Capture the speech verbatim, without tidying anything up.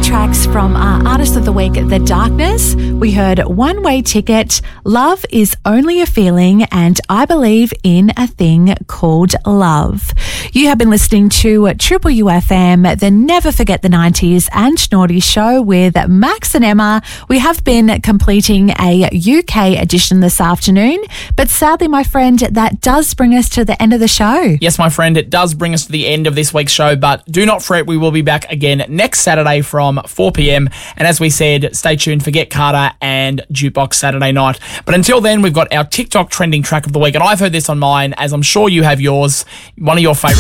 tracks from our Artist of the Week, The Darkness. We heard One Way Ticket, Love is Only a Feeling, and I Believe in a Thing Called Love. You have been listening to Triple U F M, the Never Forget the nineties and Naughty Show with Max and Emma. We have been completing a U K edition this afternoon, but sadly, my friend, that does bring us to the end of the show. Yes, my friend, it does bring us to the end of this week's show, but do not fret, we will be back again next Saturday from four p.m. And as we said, stay tuned for Get Carter and Jukebox Saturday night. But until then, we've got our TikTok trending track of the week, and I've heard this on mine, as I'm sure you have yours, one of your favourite